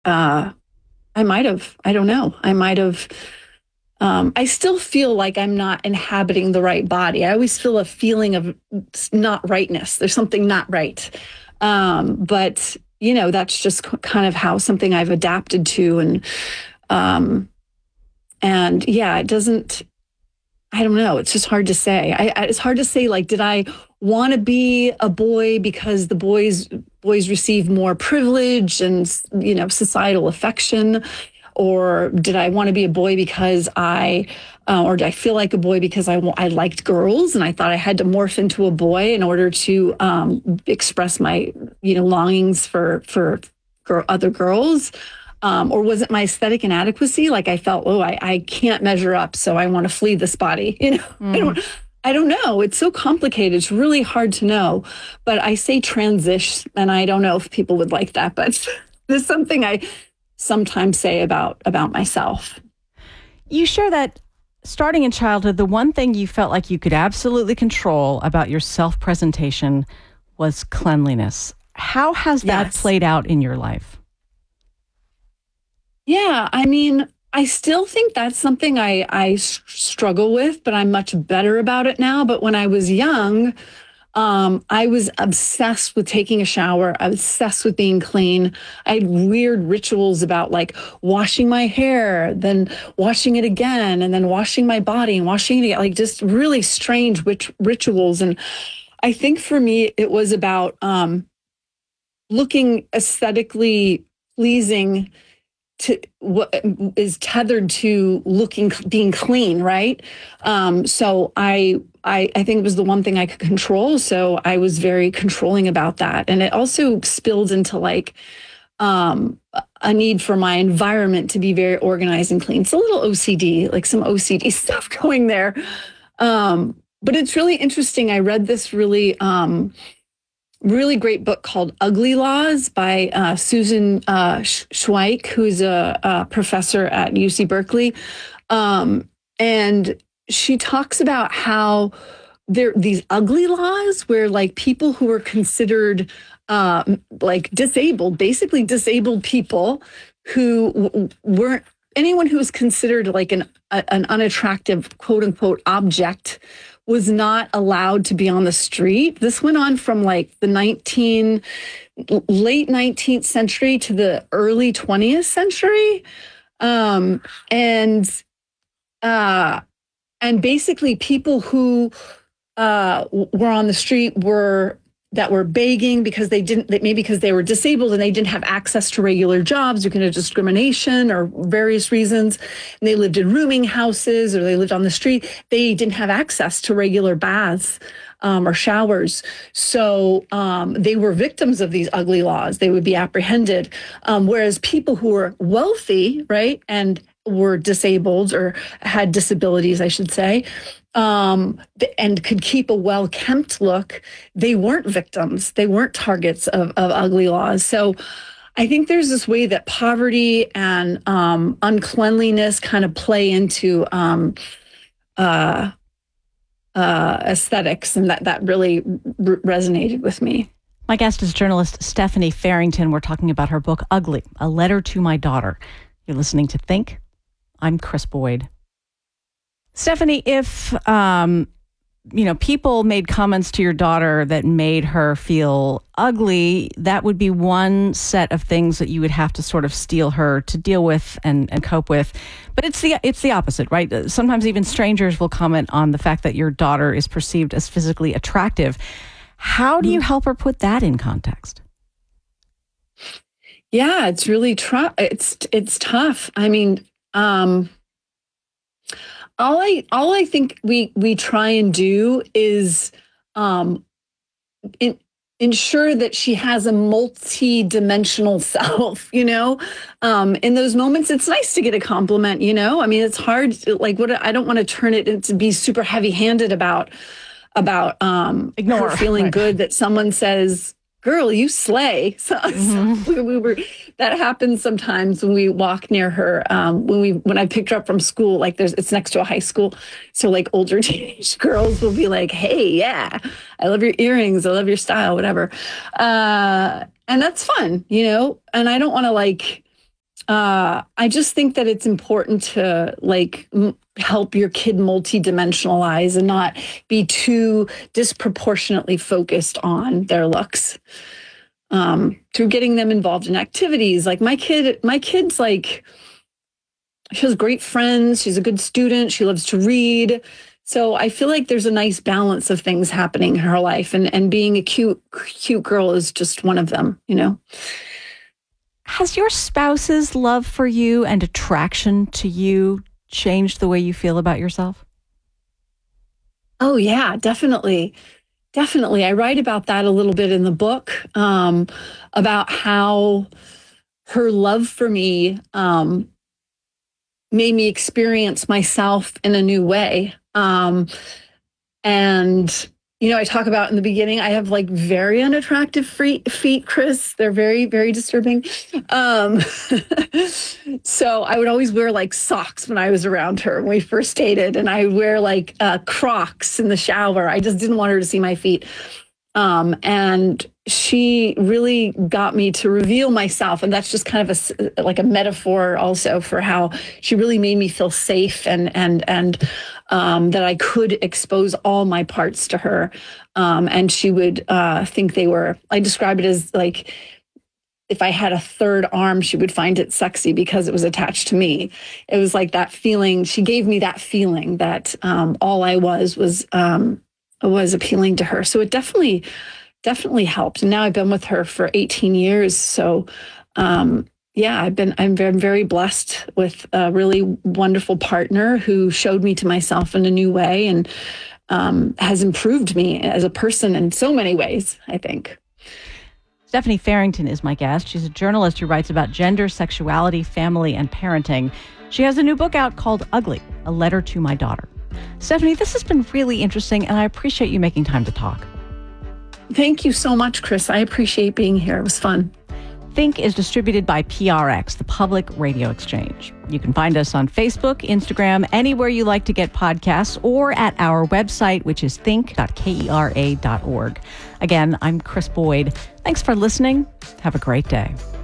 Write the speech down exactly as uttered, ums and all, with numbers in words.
uh, I might have, I don't know. I might have, um, I still feel like I'm not inhabiting the right body. I always feel a feeling of not rightness. There's something not right. Um, but, you know, that's just kind of how something I've adapted to. And, um, and yeah, it doesn't, I don't know. It's just hard to say. I, I, it's hard to say, like, did I want to be a boy because the boys boys receive more privilege and, you know, societal affection? Or did I want to be a boy because I, uh, or did I feel like a boy because I, I liked girls and I thought I had to morph into a boy in order to um, express my, you know, longings for, for girl, other girls? Um, or was it my aesthetic inadequacy? Like I felt, oh, I, I can't measure up, so I want to flee this body. You know, I Mm. don't, I don't know. It's so complicated. It's really hard to know. But I say transition, and I don't know if people would like that, but there's something I sometimes say about about myself. You share that starting in childhood, the one thing you felt like you could absolutely control about your self-presentation was cleanliness. How has that Yes. played out in your life? Yeah, I mean, I still think that's something I I s- struggle with, but I'm much better about it now. But when I was young, um, I was obsessed with taking a shower. I was obsessed with being clean. I had weird rituals about like washing my hair, then washing it again, and then washing my body and washing it again, like just really strange rit- rituals. And I think for me, it was about um, looking aesthetically pleasing to what is tethered to looking being clean, right? Um, so I, I I think it was the one thing I could control. So I was very controlling about that, and it also spilled into like um, a need for my environment to be very organized and clean. It's a little O C D, like some O C D stuff going there. Um, but it's really interesting. I read this really um, really great book called Ugly Laws by uh, Susan uh, Schweik, who's a, a professor at U C Berkeley. Um, and she talks about how there these ugly laws where like people who are considered uh, like disabled, basically disabled people who w- weren't anyone who was considered like an a, an unattractive quote unquote object was not allowed to be on the street. This went on from like the nineteen late nineteenth century to the early twentieth century. Um, and uh, and basically people who uh, were on the street were that were begging because they didn't maybe because they were disabled and they didn't have access to regular jobs due to discrimination or various reasons, and they lived in rooming houses or they lived on the street. They didn't have access to regular baths um, or showers, so um, they were victims of these ugly laws. They would be apprehended, um, whereas people who were wealthy, right, and were disabled or had disabilities, I should say, um, and could keep a well-kempt look, they weren't victims. They weren't targets of, of ugly laws. So I think there's this way that poverty and um, uncleanliness kind of play into um, uh, uh, aesthetics, and that, that really r- resonated with me. My guest is journalist Stephanie Farrington. We're talking about her book, Ugly, A Letter to My Daughter. You're listening to Think. I'm Chris Boyd. Stephanie, if, um, you know, people made comments to your daughter that made her feel ugly, that would be one set of things that you would have to sort of steel her to deal with and, and cope with. But it's the it's the opposite, right? Sometimes even strangers will comment on the fact that your daughter is perceived as physically attractive. How do you help her put that in context? Yeah, it's really tr- it's it's tough. I mean, um, all I all I think we we try and do is um, in, ensure that she has a multi-dimensional self. You know, um, in those moments, it's nice to get a compliment. You know, I mean, it's hard. Like, what I don't want to turn it into be super heavy-handed about about um, her Ignore, feeling right. good that someone says, "Girl, you slay." So, Mm-hmm. so we, we were that happens sometimes when we walk near her. Um, when we when I picked her up from school, like there's it's next to a high school, so like older teenage girls will be like, "Hey, yeah, I love your earrings. I love your style, whatever," uh, and that's fun, you know. And I don't want to like. uh, I just think that it's important to like m- help your kid multi-dimensionalize and not be too disproportionately focused on their looks. Um, through getting them involved in activities, like my kid, my kid's like, she has great friends. She's a good student. She loves to read. So I feel like there's a nice balance of things happening in her life, and and being a cute, cute girl is just one of them, you know. Has your spouse's love for you and attraction to you changed the way you feel about yourself? Oh yeah, definitely. Definitely. I write about that a little bit in the book, um, about how her love for me um, made me experience myself in a new way. Um, and, you know, I talk about in the beginning, I have like very unattractive feet, feet Chris. They're very, very disturbing. Um, so I would always wear like socks when I was around her when we first dated. And I would wear like uh, Crocs in the shower. I just didn't want her to see my feet. Um, and she really got me to reveal myself. And that's just kind of a, like a metaphor also for how she really made me feel safe, and, and, and, um, that I could expose all my parts to her. Um, and she would, uh, think they were, I describe it as like, if I had a third arm, she would find it sexy because it was attached to me. It was like that feeling. She gave me that feeling that, um, all I was, was, um, was appealing to her. So it definitely, definitely helped. And now I've been with her for eighteen years. So, um, yeah, I've been, I'm very, I'm very blessed with a really wonderful partner who showed me to myself in a new way, and, um, has improved me as a person in so many ways, I think. Stephanie Farrington is my guest. She's a journalist who writes about gender, sexuality, family, and parenting. She has a new book out called Ugly, A Letter to My Daughter. Stephanie, this has been really interesting, and I appreciate you making time to talk. Thank you so much, Chris. I appreciate being here. It was fun. Think is distributed by P R X, the Public Radio Exchange. You can find us on Facebook, Instagram, anywhere you like to get podcasts, or at our website, which is think dot kera dot org. Again, I'm Chris Boyd. Thanks for listening. Have a great day.